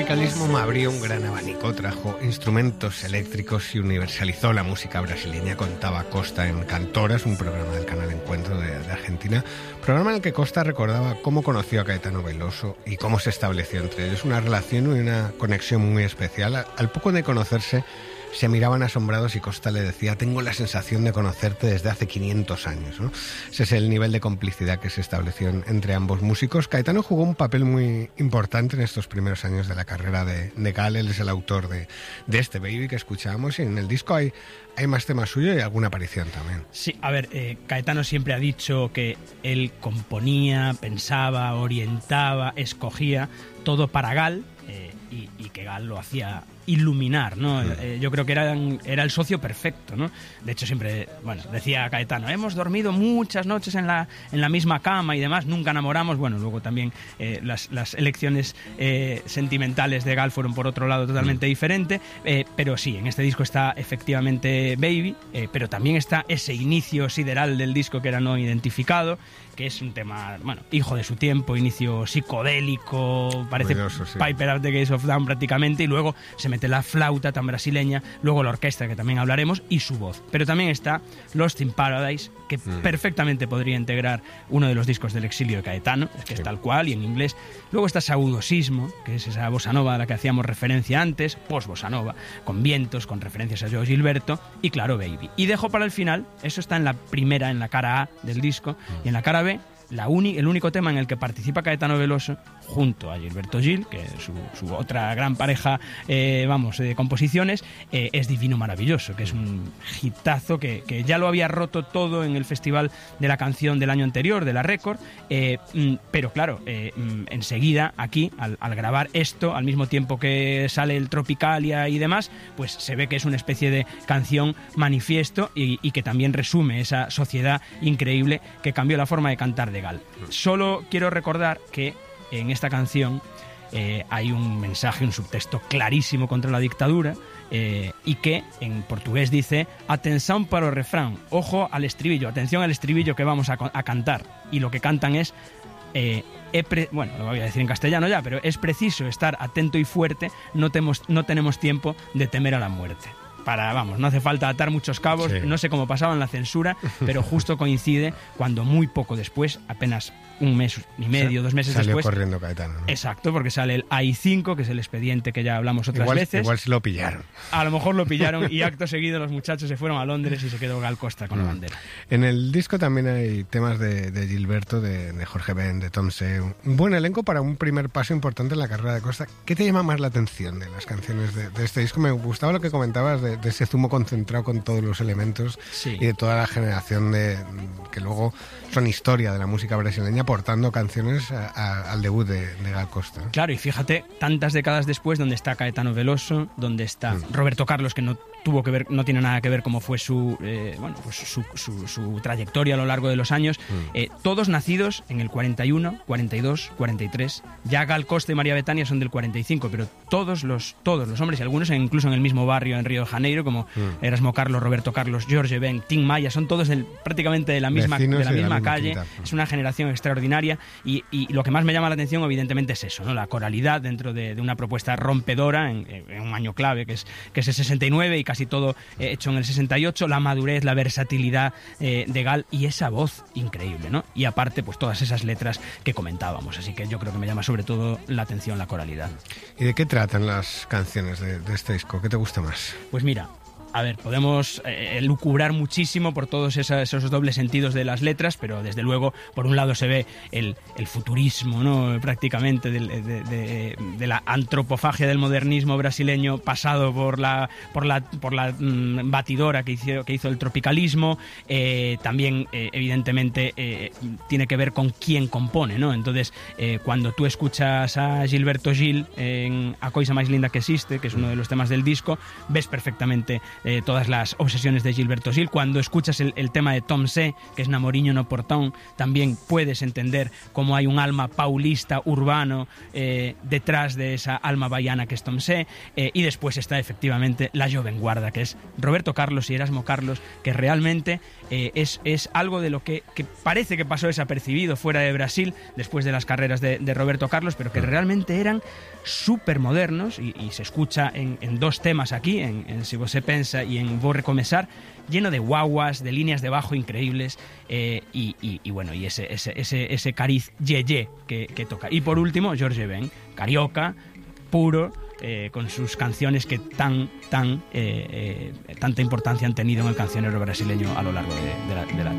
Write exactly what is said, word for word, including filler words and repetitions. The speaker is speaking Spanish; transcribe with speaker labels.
Speaker 1: tropicalismo me abrió un gran abanico, trajo instrumentos eléctricos y universalizó la música brasileña. Contaba Costa en Cantoras, un programa del canal Encuentro de, de Argentina, programa en el que Costa recordaba cómo conoció a Caetano Veloso y cómo se estableció entre ellos una relación y una conexión muy especial. Al poco de conocerse, se miraban asombrados y Costa le decía: tengo la sensación de conocerte desde hace quinientos años, ¿no? Ese es el nivel de complicidad que se estableció en, entre ambos músicos. Caetano jugó un papel muy importante en estos primeros años de la carrera de, de Gal. Él es el autor de, de este Baby que escuchábamos, y en el disco hay, hay más temas suyos y alguna aparición también.
Speaker 2: Sí, a ver, eh, Caetano siempre ha dicho que él componía, pensaba, orientaba, escogía todo para Gal, eh, y, y que Gal lo hacía iluminar, ¿no? Mm. Eh, yo creo que era, era el socio perfecto, ¿no? De hecho, siempre, bueno, decía Caetano, hemos dormido muchas noches en la, en la misma cama y demás, nunca enamoramos. Bueno, luego también eh, las, las elecciones eh, sentimentales de Gal fueron por otro lado totalmente mm. diferente, eh, pero sí, en este disco está efectivamente Baby, eh, pero también está ese inicio sideral del disco que era no identificado, que es un tema, bueno, hijo de su tiempo, inicio psicodélico, parece Ruidoso, sí. Piper at the Gates of Dawn prácticamente, y luego se mete la flauta tan brasileña, luego la orquesta, que también hablaremos, y su voz. Pero también está Lost in Paradise, que mm. perfectamente podría integrar uno de los discos del exilio de Caetano, es que sí. es tal cual, y en inglés. Luego está Saudosismo, que es esa bossa nova a la que hacíamos referencia antes, post-bossa nova, con vientos, con referencias a Joe Gilberto, y claro, Baby. Y dejo para el final, eso está en la primera, en la cara A del disco, mm. y en la cara B, La uni, el único tema en el que participa Caetano Veloso junto a Gilberto Gil, que es su, su otra gran pareja, eh, vamos, de composiciones, eh, es Divino Maravilloso, que es un hitazo que, que ya lo había roto todo en el Festival de la Canción del año anterior, de la Record, eh, pero claro, eh, enseguida aquí, al, al grabar esto, al mismo tiempo que sale el Tropicalia y demás, pues se ve que es una especie de canción manifiesto y, y que también resume esa sociedad increíble que cambió la forma de cantar de Gal. Solo quiero recordar que en esta canción eh, hay un mensaje, un subtexto clarísimo contra la dictadura, eh, y que en portugués dice: atención para el refrán, ojo al estribillo, atención al estribillo que vamos a, a cantar. Y lo que cantan es eh, Pre- bueno, lo voy a decir en castellano ya, pero es preciso estar atento y fuerte, no, temos, no tenemos tiempo de temer a la muerte. Para, vamos, no hace falta atar muchos cabos, sí. No sé cómo pasaba en la censura, pero justo coincide cuando muy poco después, apenas un mes y medio, dos meses
Speaker 1: salió
Speaker 2: después...
Speaker 1: Salió corriendo Caetano, ¿no?
Speaker 2: Exacto, porque sale el A I cinco, que es el expediente que ya hablamos otras
Speaker 1: igual,
Speaker 2: veces.
Speaker 1: Igual se lo pillaron.
Speaker 2: A lo mejor lo pillaron y acto seguido los muchachos se fueron a Londres y se quedó Gal Costa con mm. la bandera.
Speaker 1: En el disco también hay temas de, de Gilberto, de, de Jorge Ben, de Tom See. Un buen elenco para un primer paso importante en la carrera de Costa. ¿Qué te llama más la atención de las canciones de, de este disco? Me gustaba lo que comentabas de, de ese zumo concentrado con todos los elementos, sí. Y de toda la generación de que luego son historia de la música brasileña, aportando canciones a, a, al debut de, de Gal Costa.
Speaker 2: Claro, y fíjate, tantas décadas después, donde está Caetano Veloso, donde está mm. Roberto Carlos, que no tuvo que ver, no tiene nada que ver cómo fue su, eh, bueno, pues su, su, su trayectoria a lo largo de los años, mm. eh, todos nacidos en el cuarenta y uno, cuarenta y dos, cuarenta y tres. Ya Gal Costa y María Bethânia son del cuarenta y cinco, pero todos los, todos los hombres, y algunos incluso en el mismo barrio en Río de Janeiro, como mm. Erasmo Carlos, Roberto Carlos, Jorge Ben, Tim Maya, son todos del, prácticamente de la misma, de la misma calle. Quinta. Es una generación extraordinaria, y, y lo que más me llama la atención evidentemente es eso, ¿no? La coralidad dentro de, de una propuesta rompedora en, en un año clave que es, que es el sesenta y nueve, y casi todo eh, hecho en el sesenta y ocho, la madurez, la versatilidad eh, de Gal y esa voz increíble, ¿no? Y aparte pues todas esas letras que comentábamos, así que yo creo que me llama sobre todo la atención la coralidad.
Speaker 1: ¿Y de qué tratan las canciones de, de este disco? ¿Qué te gusta más?
Speaker 2: Pues mira, a ver, podemos eh, lucubrar muchísimo por todos esos, esos dobles sentidos de las letras, pero desde luego, por un lado se ve el, el futurismo, ¿no? Prácticamente de, de, de, de la antropofagia del modernismo brasileño, pasado por la, por la, por la mmm, batidora que hizo, que hizo el tropicalismo. Eh, también, eh, evidentemente, eh, tiene que ver con quién compone, ¿no? Entonces, eh, cuando tú escuchas a Gilberto Gil en A Coisa Más Linda que Existe, que es uno de los temas del disco, ves perfectamente eh, todas las obsesiones de Gilberto Gil. Cuando escuchas el, el tema de Tom C, que es Namoriño no Portón, también puedes entender cómo hay un alma paulista, urbano, eh, detrás de esa alma baiana que es Tom C. Eh, y después está efectivamente la Joven Guarda, que es Roberto Carlos y Erasmo Carlos, que realmente eh, es, es algo de lo que, que parece que pasó desapercibido fuera de Brasil después de las carreras de, de Roberto Carlos, pero que realmente eran súper modernos, y, y se escucha en, en dos temas aquí, en, en Si Você Pensa y en Vou Recomenzar, lleno de guaguas, de líneas de bajo increíbles, eh, y, y, y bueno, y ese, ese, ese, ese cariz ye-ye que, que toca. Y por último, Jorge Ben, carioca, puro, eh, con sus canciones que tan, tan, eh, eh, tanta importancia han tenido en el cancionero brasileño a lo largo de, de la, de la